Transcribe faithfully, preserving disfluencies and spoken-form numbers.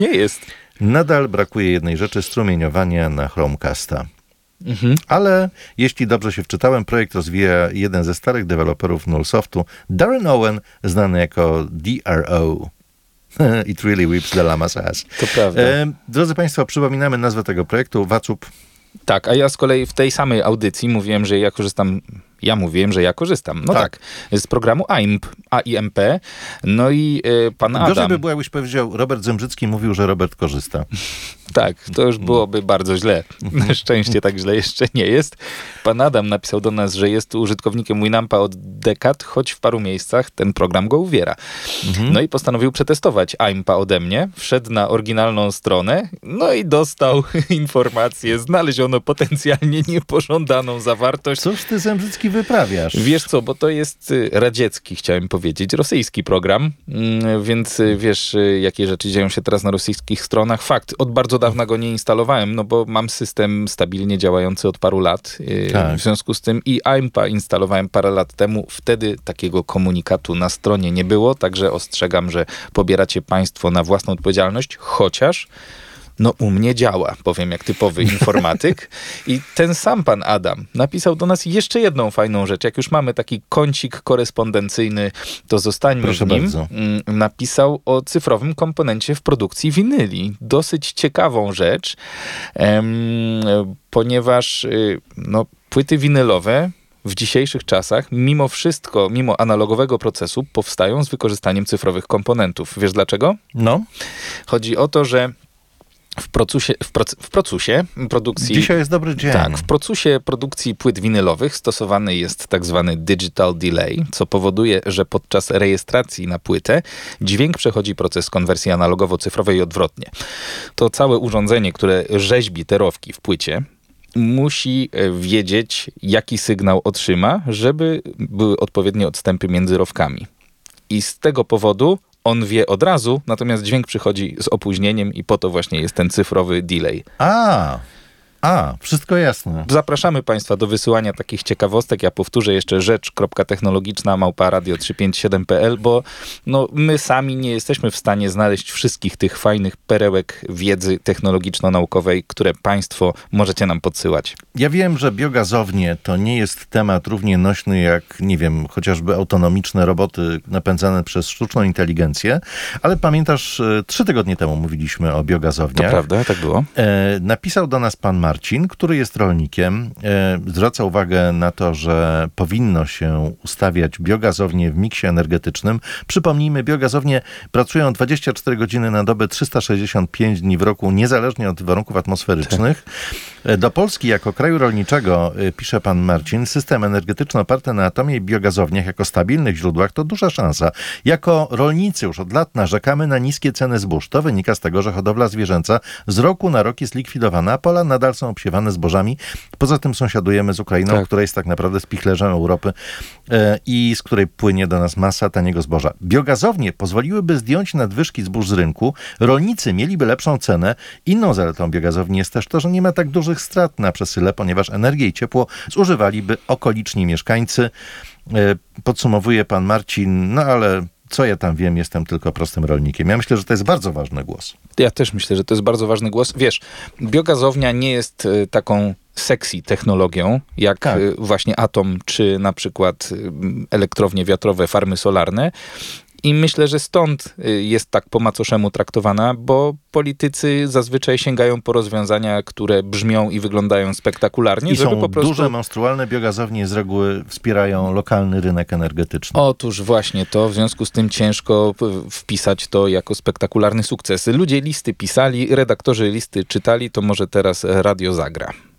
Nie jest. Nadal brakuje jednej rzeczy, strumieniowania na Chromecasta. Mhm. Ale jeśli dobrze się wczytałem, projekt rozwija jeden ze starych deweloperów Nullsoftu, Darren Owen, znany jako D R O. It really whips the llama's ass. To prawda. E, drodzy Państwo, przypominamy nazwę tego projektu, Wacup. Tak, a ja z kolei w tej samej audycji mówiłem, że ja korzystam, ja mówiłem, że ja korzystam. No tak, tak z programu A I M P, A I M P. No i y, pan Adam... Gorzej by było, jakbyś powiedział, Robert Zembrzycki mówił, że Robert korzysta. Tak, to już byłoby bardzo źle. Na szczęście tak źle jeszcze nie jest. Pan Adam napisał do nas, że jest użytkownikiem Winampa od dekad, choć w paru miejscach ten program go uwiera. Mhm. No i postanowił przetestować A I M P A ode mnie. Wszedł na oryginalną stronę, no i dostał informację. Znaleziono potencjalnie niepożądaną zawartość. Cóż ty, Zembrzycki, wyprawiasz? Wiesz co, bo to jest radziecki, chciałem powiedzieć, rosyjski program, więc wiesz, jakie rzeczy dzieją się teraz na rosyjskich stronach. Fakt, od bardzo dawna go nie instalowałem, no bo mam system stabilnie działający od paru lat. Tak. W związku z tym i A I M P A instalowałem parę lat temu. Wtedy takiego komunikatu na stronie nie było, także ostrzegam, że pobieracie państwo na własną odpowiedzialność, chociaż no u mnie działa, powiem jak typowy informatyk. I ten sam pan Adam napisał do nas jeszcze jedną fajną rzecz. Jak już mamy taki kącik korespondencyjny, to zostańmy Proszę w nim. bardzo. Napisał o cyfrowym komponencie w produkcji winyli. Dosyć ciekawą rzecz, em, ponieważ no, płyty winylowe w dzisiejszych czasach, mimo wszystko, mimo analogowego procesu, powstają z wykorzystaniem cyfrowych komponentów. Wiesz dlaczego? No. Chodzi o to, że W procesie, w, proc, w procesie produkcji... Dzisiaj jest dobry dzień. Tak, w procesie produkcji płyt winylowych stosowany jest tak zwany digital delay, co powoduje, że podczas rejestracji na płytę dźwięk przechodzi proces konwersji analogowo-cyfrowej i odwrotnie. To całe urządzenie, które rzeźbi te rowki w płycie, musi wiedzieć, jaki sygnał otrzyma, żeby były odpowiednie odstępy między rowkami. I z tego powodu on wie od razu, natomiast dźwięk przychodzi z opóźnieniem i po to właśnie jest ten cyfrowy delay. A, a, wszystko jasne. Zapraszamy Państwa do wysyłania takich ciekawostek. Ja powtórzę jeszcze rzecz.technologiczna małpa radio trzysta pięćdziesiąt siedem kropka p l, bo no, my sami nie jesteśmy w stanie znaleźć wszystkich tych fajnych perełek wiedzy technologiczno-naukowej, które Państwo możecie nam podsyłać. Ja wiem, że biogazownie to nie jest temat równie nośny jak, nie wiem, chociażby autonomiczne roboty napędzane przez sztuczną inteligencję, ale pamiętasz, trzy tygodnie temu mówiliśmy o biogazowniach. To prawda, tak było. E, napisał do nas pan Marcin, który jest rolnikiem. E, zwraca uwagę na to, że powinno się ustawiać biogazownie w miksie energetycznym. Przypomnijmy, biogazownie pracują dwadzieścia cztery godziny na dobę, trzysta sześćdziesiąt pięć dni w roku, niezależnie od warunków atmosferycznych. Tak. Do Polski jako kraju rolniczego, pisze pan Marcin, system energetyczny oparty na atomie i biogazowniach jako stabilnych źródłach to duża szansa. Jako rolnicy już od lat narzekamy na niskie ceny zbóż. To wynika z tego, że hodowla zwierzęca z roku na rok jest likwidowana, a pola nadal są obsiewane zbożami. Poza tym sąsiadujemy z Ukrainą, tak. która jest tak naprawdę spichlerzem Europy e, i z której płynie do nas masa taniego zboża. Biogazownie pozwoliłyby zdjąć nadwyżki zbóż z rynku, rolnicy mieliby lepszą cenę. Inną zaletą biogazowni jest też to, że nie ma tak dużych strat na przesyle, ponieważ energię i ciepło zużywaliby okoliczni mieszkańcy. E, podsumowuje pan Marcin, no ale co ja tam wiem, jestem tylko prostym rolnikiem. Ja myślę, że to jest bardzo ważny głos. Ja też myślę, że to jest bardzo ważny głos. Wiesz, biogazownia nie jest y, taką sexy technologią, jak tak. y, właśnie atom, czy na przykład y, elektrownie wiatrowe, farmy solarne. I myślę, że stąd jest tak po macoszemu traktowana, bo politycy zazwyczaj sięgają po rozwiązania, które brzmią i wyglądają spektakularnie. I żeby są po prostu... duże, monstrualne biogazownie z reguły wspierają lokalny rynek energetyczny. Otóż właśnie to, w związku z tym ciężko wpisać to jako spektakularny sukces. Ludzie listy pisali, redaktorzy listy czytali, to może teraz radio zagra.